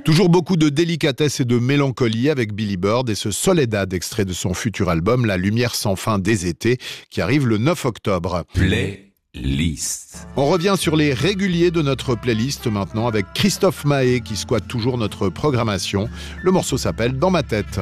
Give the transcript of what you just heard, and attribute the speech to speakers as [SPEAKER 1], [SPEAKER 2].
[SPEAKER 1] Toujours beaucoup de délicatesse et de mélancolie avec Billy Bird et ce Soledad, extrait de son futur album La lumière sans fin des étés, qui arrive le 9 octobre.
[SPEAKER 2] Playlist.
[SPEAKER 1] On revient sur les réguliers de notre playlist maintenant avec Christophe Maé qui squatte toujours notre programmation. Le morceau s'appelle Dans ma tête.